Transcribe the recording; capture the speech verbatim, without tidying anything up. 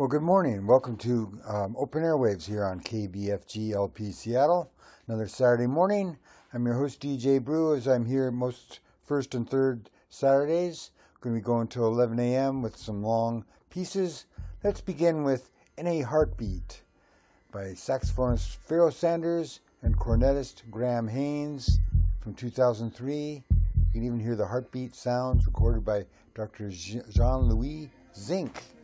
Well, good morning. Welcome to um, Open Airwaves here on K B F G L P Seattle. Another Saturday morning. I'm your host, D J Brew, as I'm here most first and third Saturdays. We're going to be going till eleven a.m. with some long pieces. Let's begin with In a Heartbeat by saxophonist Pharoah Sanders and cornetist Graham Haynes from two thousand three. You can even hear the heartbeat sounds recorded by Doctor Jean-Louis Zinc.